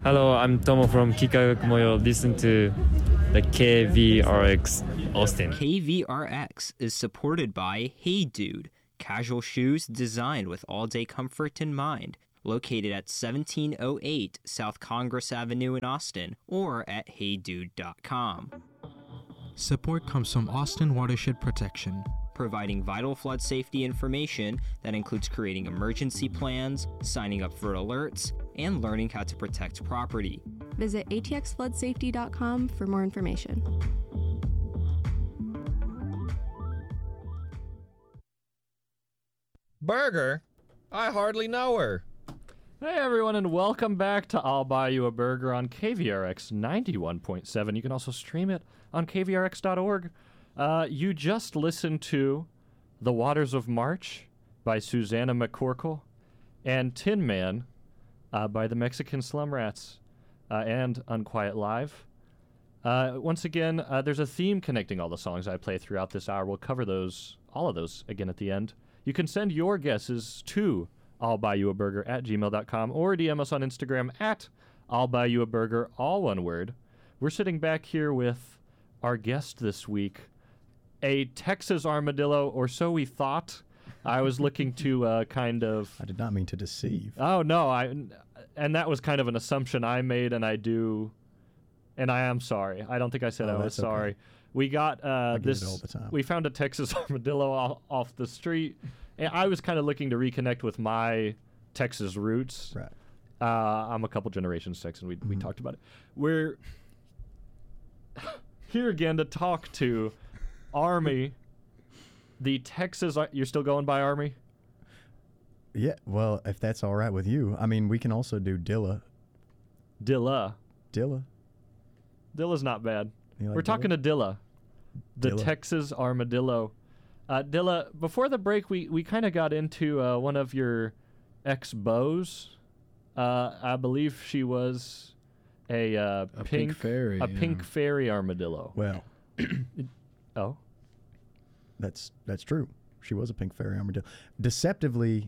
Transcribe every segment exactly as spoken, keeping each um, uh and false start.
Hello, I'm Tomo from Kikagakumoyo. Listen to the K V R X Austin. K V R X is supported by Hey Dude, casual shoes designed with all-day comfort in mind. Located at seventeen oh eight South Congress Avenue in Austin, or at hey dude dot com. Support comes from Austin Watershed Protection, providing vital flood safety information that includes creating emergency plans, signing up for alerts, and learning how to protect property. Visit a t x flood safety dot com for more information. Burger? I hardly know her. Hey everyone, and welcome back to I'll Buy You a Burger on K V R X ninety-one point seven. You can also stream it on k v r x dot org. Uh, you just listened to The Waters of March by Susanna McCorkle and Tin Man uh, by the Mexican Slum Rats uh, and Unquiet Live. Uh, once again, uh, there's a theme connecting all the songs I play throughout this hour. We'll cover those, all of those again at the end. You can send your guesses to I'll buy you a burger at gmail dot com or D M us on Instagram at I'll buy you a burger, all one word. We're sitting back here with our guest this week, a Texas armadillo, or so we thought. I was looking to uh, kind of... I did not mean to deceive. Oh, no. I And that was kind of an assumption I made, and I do... And I am sorry. I don't think I said oh, I was sorry. Okay. We got uh, I get this... it all the time. We found a Texas armadillo off, off the street. And I was kind of looking to reconnect with my Texas roots. Right. Uh, I'm a couple generations Texan. We, mm-hmm. we talked about it. We're here again to talk to Army, the Texas... You're still going by Army? Yeah, well, if that's all right with you. I mean, we can also do Dilla. Dilla. Dilla. Dilla's not bad. Like We're Dilla? talking to Dilla, the Dilla. Texas armadillo. Uh, Dilla, before the break, we, we kind of got into uh, one of your ex-beaux. Uh, I believe she was a, uh, a pink, pink fairy. a yeah. pink fairy armadillo. Well, oh, that's that's true. She was a pink fairy armadillo. Deceptively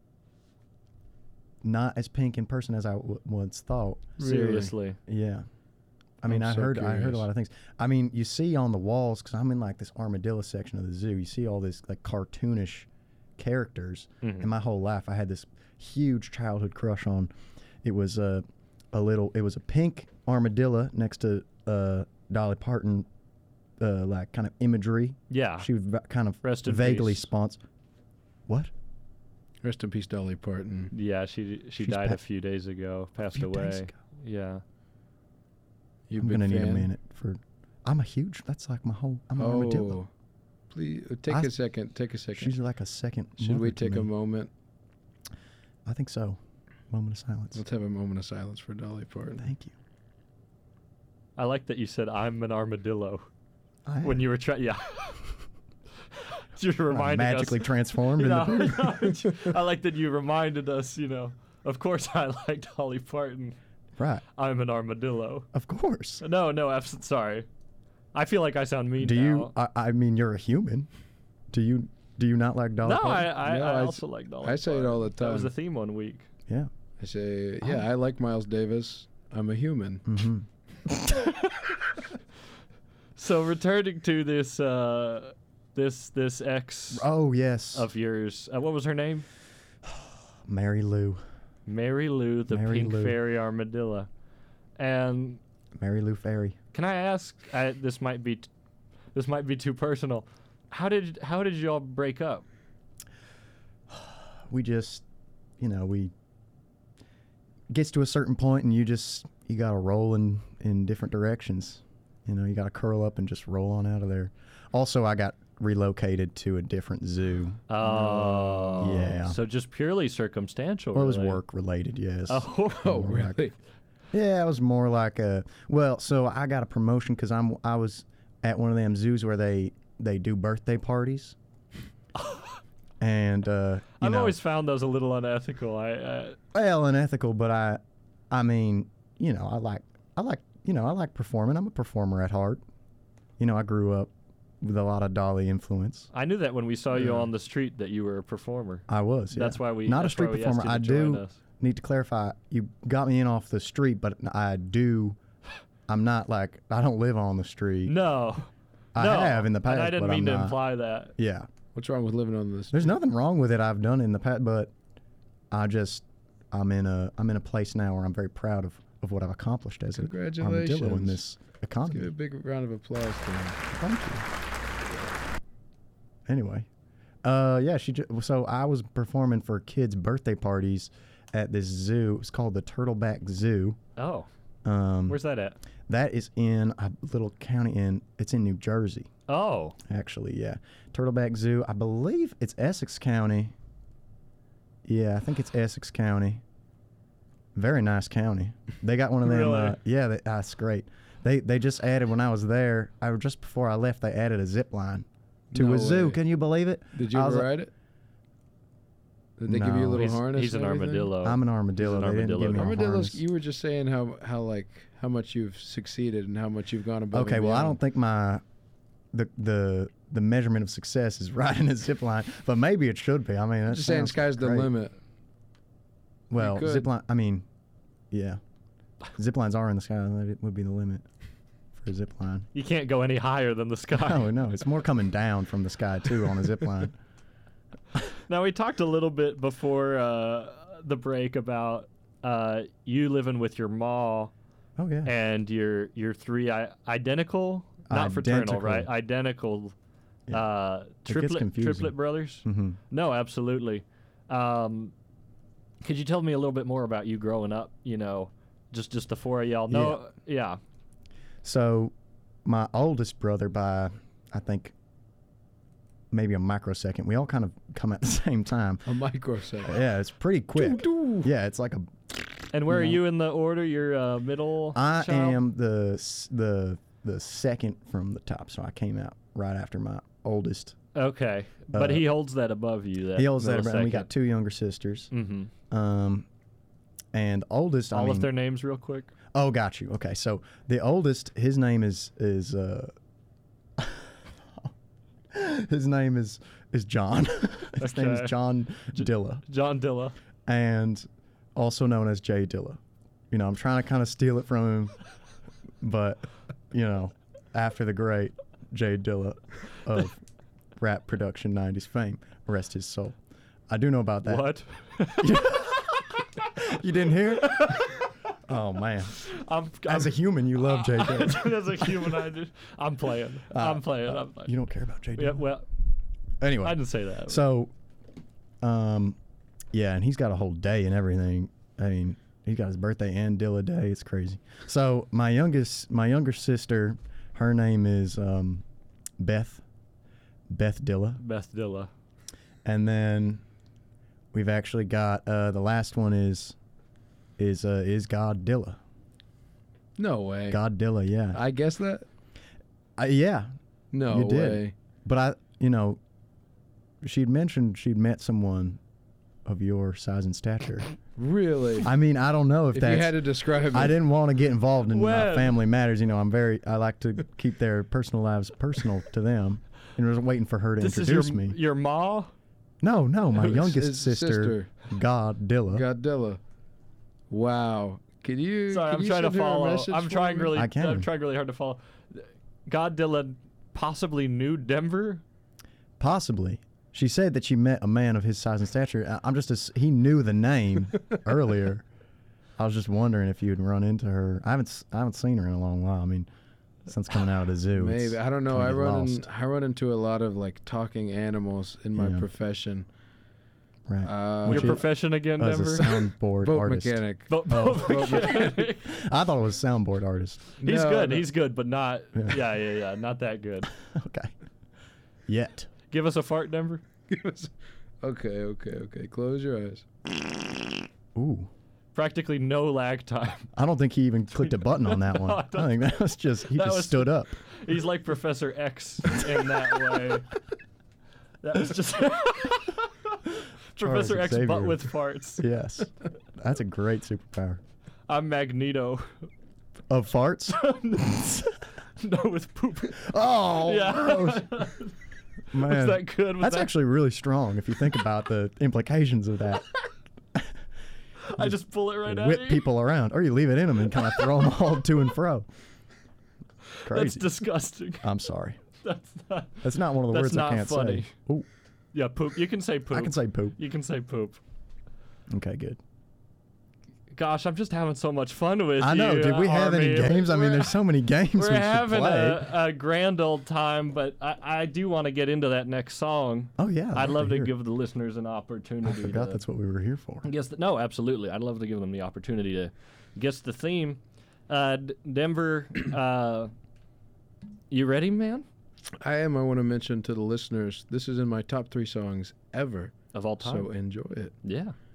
not as pink in person as I w- once thought. seriously. Yeah. I mean, I'm I so heard I heard curious. a lot of things. I mean, you see on the walls, because I'm in like this armadillo section of the zoo, you see all this like cartoonish characters. Mhm. And my whole life, I had this huge childhood crush on. It was a, a little, it was a pink armadillo next to uh, Dolly Parton, uh, like kind of imagery. Yeah. She was va- kind of Rest in vaguely peace. spons. What? Rest in peace, Dolly Parton. Yeah, she she She's died pa- a few days ago, passed few away. days ago. Yeah. You I'm big gonna need a fan? minute for. I'm a huge. That's like my whole. I'm an armadillo. Oh, please uh, take I- a second. Take a second. She's like a second. Should mother we to take me. a moment? I think so. Moment of silence. Let's have a moment of silence for Dolly Parton. Thank you. I like that you said I'm an armadillo I when am. you were trying. Yeah. You're I'm reminding magically us. transformed You know, into. I like that you reminded us, you know. Of course I like Dolly Parton. Right. I'm an armadillo. Of course. No, no, abs- sorry. I feel like I sound mean Do now. you? I, I mean, you're a human. Do you? Do you not like Dolly No, I, Parton? I, No, I I also like Dolly I say it Parton. all the That was time. the theme one week. Yeah. I say, yeah, Oh. I like Miles Davis. I'm a human. Mm-hmm. So returning to this, uh, this, this ex Oh yes. of yours, uh, what was her name? Mary Lou. Mary Lou, the Mary pink Lou. fairy armadillo. And Mary Lou Fairy. can I ask? I, this might be, t- this might be too personal. How did how did y'all break up? We just, you know, we gets to a certain point and you just you gotta roll in in different directions. You know, you gotta curl up and just roll on out of there. Also, I got relocated to a different zoo. Oh, Yeah. So just purely circumstantial. Well, it was really. work related, yes. Oh, Oh, More like- really? Yeah, it was more like a well. So I got a promotion because I'm I was at one of them zoos where they they do birthday parties, and uh, you I've know, always found those a little unethical. I, I well unethical, but I I mean you know I like I like you know I like performing. I'm a performer at heart. You know, I grew up with a lot of Dolly influence. I knew that when we saw you Yeah. on the street that you were a performer. I was. Yeah. That's why we. not a that's why street we asked performer. you I to join do. us. need to clarify. You got me in off the street, but I do. I'm not like I don't live on the street. No. I no. have in the past, And I didn't but mean I'm to not. imply that. Yeah. What's wrong with living on this? There's nothing wrong with it. I've done in the past, but I just I'm in a I'm in a place now where I'm very proud of, of what I've accomplished as an armadillo in Congratulations. this Let's economy. give a big round of applause to him. Thank you. Anyway, uh, yeah, she. Ju- so I was performing for kids' birthday parties at this zoo. It's called the Turtleback Zoo. Oh. Um, Where's that at? that is in a little county in. It's in New Jersey, Oh. actually. Yeah, Turtleback Zoo. I believe it's Essex County. Yeah, I think it's Essex County. Very nice county. They got one of them. Really? Uh, yeah, they, that's great. They they just added when I was there. I just before I left, they added a zip line to No a zoo. way. Can you believe it? Did you I was ever like- ride it? Did they give you a No. little He's, harness? he's an and everything? armadillo. I'm an armadillo. He's an they didn't give me a armadillo. Armadillos. harness. You were just saying how how like how much you've succeeded and how much you've gone above. Okay, and well, I beyond. don't think my the the the measurement of success is riding a zip line, but maybe it should be. I mean, I'm that just saying, sounds sky's the great. limit. Well, could. zip line. I mean, yeah, zip lines are in the sky. That would be the limit for a zip line. You can't go any higher than the sky. No, no, it's more coming down from the sky too on a zip line. Now, we talked a little bit before uh, the break about uh, you living with your ma Oh yeah. and your your three I- identical, not fraternal, Identical. right? Identical Yeah. uh, gets triplet confusing. triplet brothers. Mm-hmm. No, absolutely. Um, could you tell me a little bit more about you growing up? You know, just just the four of y'all. No, yeah. So, my oldest brother, by I think maybe a microsecond, we all kind of come at the same time. A microsecond. Yeah, it's pretty quick. Yeah, it's like a. And where You are know. you in the order? You're uh, middle. I child? am the s- the the second from the top, so I came out right after my oldest. Okay, but Uh, he holds that above you. That he holds that, around. We got millisecond. two younger sisters. Mm-hmm. Um, and oldest. I All mean, of their names, real quick. Oh, got you. Okay, so the oldest, his name is is uh, his name is is John. his name Okay. is John Dilla, John Dilla. and also known as Jay Dilla. You know, I'm trying to kind of steal it from him, but you know, after the great Jay Dilla of rap production nineties fame, rest his soul. I do know about that. What? You didn't hear? Oh man! I'm, As a I'm human, you love Jay Dilla. as a human, I just, I'm playing. Uh, I'm playing. uh, I'm playing. You don't care about Jay Dilla. Yeah, well, Anyway, I didn't say that. so, um, yeah, and he's got a whole day and everything. I mean, he got his birthday and Dilla Day. It's crazy. So my youngest, my younger sister, her name is um, Beth, Beth Dilla, Beth Dilla. and then we've actually got uh, the last one is is uh, is God Dilla. No way. God Dilla, yeah, I guess that. uh, yeah. No You did. way. But I, you know, she'd mentioned she'd met someone of your size and stature. Really? I mean, I don't know if, if that's. you had to describe it. I didn't want to get involved in my When? family matters. You know, I'm very. I like to keep their personal lives personal to them, and I was waiting for her to This is your introduce me. your ma. No, no, my His- youngest his sister, sister. God Dilla. Godzilla. Wow. Can you? Sorry, can I'm you trying to send her a follow. message I'm for trying me? really. I can. I'm trying really hard to follow. God Dilla possibly knew Denver. Possibly, she said that she met a man of his size and stature. I- I'm just. As, he knew the name earlier. I was just wondering if you'd run into her. I haven't. s- I haven't seen her in a long while. I mean, since coming out of the zoo. it's Maybe I don't know. kinda I get run. In, lost. I run into a lot of like talking animals in my Yeah. profession. Right. Uh, Your Which is- profession again, As a Denver. soundboard boat artist. mechanic. Bo- Oh. bo- mechanic. I thought it was soundboard artist. He's No, good. no. He's good, but not. Yeah. Yeah, yeah, yeah. Not that good. Okay. Yet. Give us a fart, Denver. okay, okay, okay. Close your eyes. Ooh. Practically no lag time. I don't think he even clicked a button on that one. No, I I, don't- think that was just he That just was- stood up. He's like Professor X in that way. That was just Professor X, Xavier. but with farts. Yes. That's a great superpower. I'm Magneto. Of farts? No, with poop. Oh, Yeah. gross. Man. Was that good? Was That's that- actually really strong if you think about the implications of that. I just pull it right out. whip people around, or you leave it in them and kind of throw them all to and fro. Crazy. That's disgusting. I'm sorry. That's not. That's not one of the That's words not I can't funny. say. Ooh, Yeah, poop. You can say poop. I can say poop. You can say poop. Okay, good. Gosh, I'm just having so much fun with I you. know. Did we have any Army. games? I mean, We're- there's so many games we We're should having play. a, a grand old time, but I, I do want to get into that next song. Oh yeah, I'd love to hear. give the listeners an I opportunity. forgot to that's what we were here for. guess the, no, absolutely. I'd love to give them the opportunity to guess the theme. Uh, D- Denver, uh, you ready, man? I am. I want to mention to the listeners, this is in my top three songs ever. Of all time. So enjoy it. Yeah.